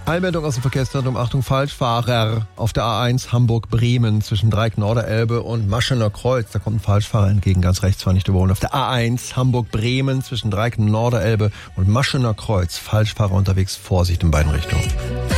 Einmeldung aus dem Verkehrszentrum. Achtung, Falschfahrer auf der A1 Hamburg-Bremen zwischen Dreieck-Norderelbe und Maschener Kreuz. Da kommt ein Falschfahrer entgegen, ganz rechts, zwar nicht überholen. Auf der A1 Hamburg-Bremen zwischen Dreieck-Norderelbe und Maschener Kreuz. Falschfahrer unterwegs, Vorsicht in beiden Richtungen.